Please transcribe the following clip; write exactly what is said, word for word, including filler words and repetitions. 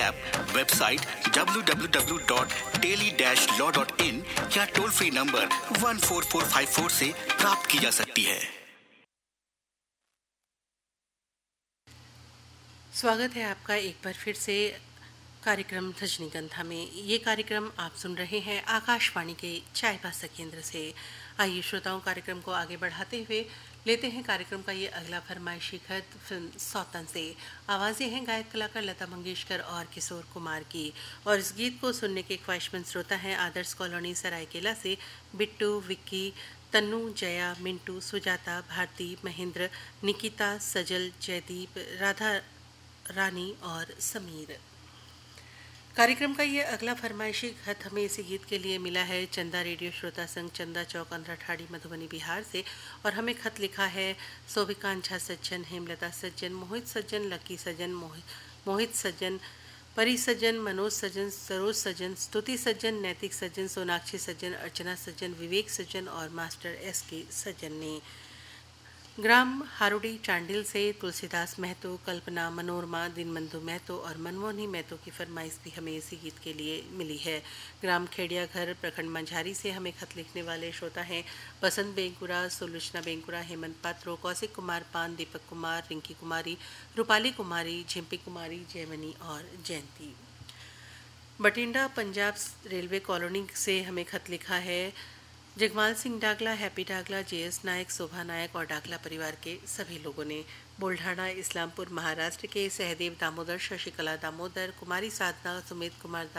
App, website W W W dot टेली dash law dot in या toll free number वन फोर फोर five फोर से प्राप्त की जा सकती है। स्वागत है आपका एक बार फिर से कार्यक्रम रजनीगंधा में। ये कार्यक्रम आप सुन रहे हैं आकाशवाणी के चाईबासा केंद्र से। आइए श्रोताओं, कार्यक्रम को आगे बढ़ाते हुए लेते हैं कार्यक्रम का ये अगला फरमाइशी खत फिल्म सौतन से। आवाज़ें हैं गायक कलाकार लता मंगेशकर और किशोर कुमार की, और इस गीत को सुनने के ख्वाहिशमंद श्रोता हैं आदर्श कॉलोनी सरायकेला से बिट्टू, विक्की, तन्नू, जया, मिंटू, सुजाता, भारती, महेंद्र, निकिता, सजल, जयदीप, राधा रानी और समीर। कार्यक्रम का ये अगला फरमाइशी खत हमें इसी गीत के लिए मिला है चंदा रेडियो श्रोता संघ, चंदा चौक, अंधरा ठाड़ी, मधुबनी, बिहार से। और हमें खत लिखा है सोभिकांत झा सज्जन, हेमलता सज्जन, मोहित सज्जन, लकी सज्जन, मोहित मोहित सज्जन, परी सज्जन, मनोज सज्जन, सरोज सज्जन, स्तुति सज्जन, नैतिक सज्जन, सोनाक्षी सज्जन, अर्चना सज्जन, विवेक सज्जन और मास्टर एस के सज्जन ने। ग्राम हारोडी चांडिल से तुलसीदास महतो, कल्पना, मनोरमा, दिनबंधु महतो और मनमोहनी महतो की फरमाइश भी हमें इसी गीत के लिए मिली है। ग्राम खेड़िया घर, प्रखंड मंझारी से हमें खत लिखने वाले श्रोता हैं बसंत बेंकुरा, सुलोचना बेंकुरा, हेमंत पात्रो, कौशिक कुमार पान, दीपक कुमार, रिंकी कुमारी, रूपाली कुमारी, झिम्पी कुमारी, जयमनी और जयंती। बठिंडा पंजाब रेलवे कॉलोनी से हमें खत लिखा है जगमाल सिंह डागला, हैप्पी डागला, जेएस नायक, शोभा नायक और डागला परिवार के सभी लोगों ने। बुल्ढाना इस्लामपुर महाराष्ट्र के सहदेव दामोदर, शशिकला दामोदर, कुमारी साधना, सुमित कुमार